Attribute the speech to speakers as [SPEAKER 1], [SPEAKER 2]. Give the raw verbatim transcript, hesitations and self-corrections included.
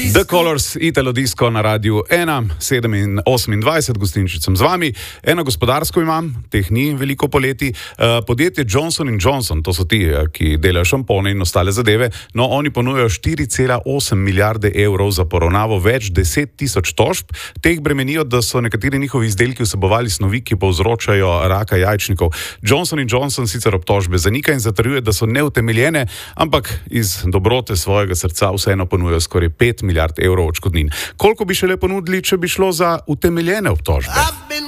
[SPEAKER 1] The Colors, Italo Disco na Radiu ena, sedem in osemindvajset, gostinčicam z vami. Eno gospodarsko imam, teh ni veliko poleti. Uh, podjetje Johnson in Johnson, to so ti, ki delajo šampone in ostale zadeve, no oni ponujajo štiri cela osem milijarde evrov za poravnavo več deset tisoč tožb. Teh bremenijo, da so nekateri njihovi izdelki vsebovali snovi, ki povzročajo raka jajčnikov. Johnson in Johnson sicer obtožbe zanika in zatrjuje, da so neutemeljene, ampak iz dobrote svojega srca vseeno ponujajo skoraj pet milijard evrov odškodnin. Koliko bi šele ponudili, če bi šlo za utemeljene obtožbe?